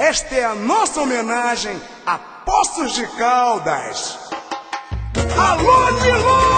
Esta é a nossa homenagem a Poços de Caldas. Alô, Milão!